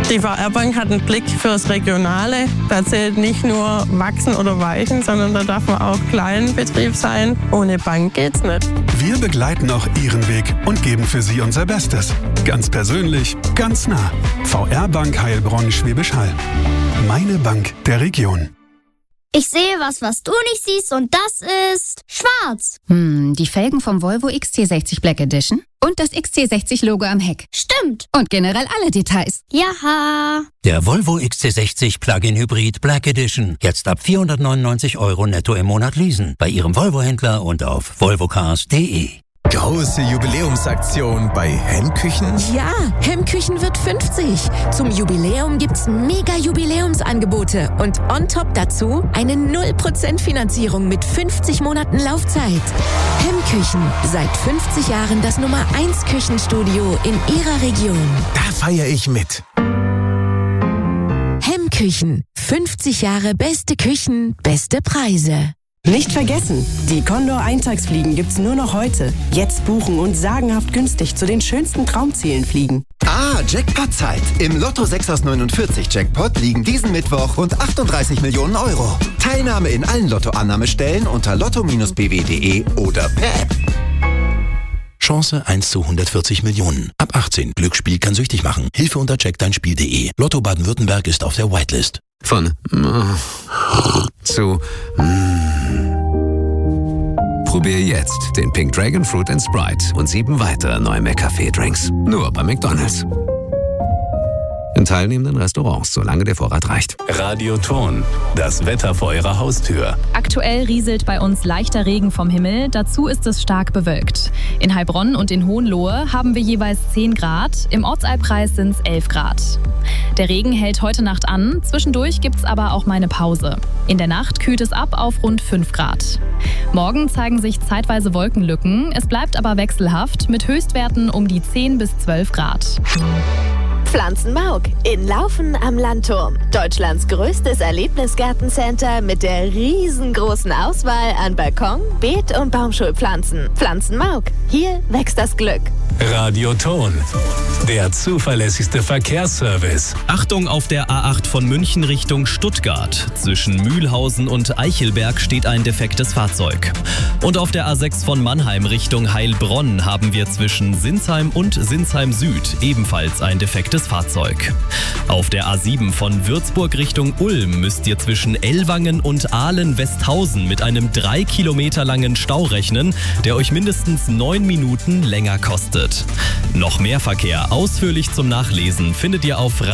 Die VR-Bank hat einen Blick fürs Regionale. Da zählt nicht nur wachsen oder weichen, sondern da darf man auch Kleinbetrieb sein. Ohne Bank geht's nicht. Wir begleiten auch Ihren Weg und geben für Sie unser Bestes. Ganz persönlich, ganz nah. VR-Bank Heilbronn Schwäbisch Hall. Meine Bank der Region. Ich sehe was du nicht siehst und das ist schwarz. Die Felgen vom Volvo XC60 Black Edition und das XC60-Logo am Heck. Stimmt. Und generell alle Details. Jaha. Der Volvo XC60 Plug-in Hybrid Black Edition. Jetzt ab 499 € netto im Monat leasen. Bei Ihrem Volvo-Händler und auf volvocars.de. Große Jubiläumsaktion bei Hemmküchen? Ja, Hemmküchen wird 50. Zum Jubiläum gibt's mega Jubiläumsangebote und on top dazu eine 0% Finanzierung mit 50 Monaten Laufzeit. Hemmküchen, seit 50 Jahren das Nummer 1 Küchenstudio in Ihrer Region. Da feiere ich mit. Hemmküchen, 50 Jahre beste Küchen, beste Preise. Nicht vergessen, die Condor Eintagsfliegen gibt's nur noch heute. Jetzt buchen und sagenhaft günstig zu den schönsten Traumzielen fliegen. Jackpot-Zeit. Im Lotto 6 aus 49 Jackpot liegen diesen Mittwoch rund 38 Millionen €. Teilnahme in allen Lottoannahmestellen unter lotto-bw.de oder per App. Chance 1 zu 140 Millionen. Ab 18. Glücksspiel kann süchtig machen. Hilfe unter checkdeinspiel.de. Lotto Baden-Württemberg ist auf der Whitelist. Von zu Probier jetzt den Pink Dragon Fruit & Sprite und 7 weitere neue McCafé-Drinks. Nur bei McDonald's. In teilnehmenden Restaurants, solange der Vorrat reicht. Radio Ton, das Wetter vor Ihrer Haustür. Aktuell rieselt bei uns leichter Regen vom Himmel, dazu ist es stark bewölkt. In Heilbronn und in Hohenlohe haben wir jeweils 10 Grad, im Ortseilkreis sind es 11 Grad. Der Regen hält heute Nacht an, zwischendurch gibt es aber auch mal eine Pause. In der Nacht kühlt es ab auf rund 5 Grad. Morgen zeigen sich zeitweise Wolkenlücken, es bleibt aber wechselhaft mit Höchstwerten um die 10 bis 12 Grad. Pflanzenmauk in Laufen am Landturm. Deutschlands größtes Erlebnisgartencenter mit der riesengroßen Auswahl an Balkon-, Beet- und Baumschulpflanzen. Pflanzenmauk, hier wächst das Glück. Radio Ton, der zuverlässigste Verkehrsservice. Achtung, auf der A8 von München Richtung Stuttgart. Zwischen Mühlhausen und Eichelberg steht ein defektes Fahrzeug. Und auf der A6 von Mannheim Richtung Heilbronn haben wir zwischen Sinsheim und Sinsheim Süd ebenfalls ein defektes Fahrzeug. Auf der A7 von Würzburg Richtung Ulm müsst ihr zwischen Ellwangen und Ahlen-Westhausen mit einem 3 Kilometer langen Stau rechnen, der euch mindestens 9 Minuten länger kostet. Noch mehr Verkehr ausführlich zum Nachlesen findet ihr auf